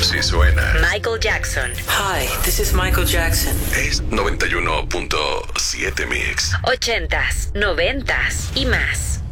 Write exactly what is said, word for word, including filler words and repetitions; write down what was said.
Así suena. Michael Jackson. Hi, this is Michael Jackson. Es noventa y uno punto siete Mix. Ochentas, noventas y más.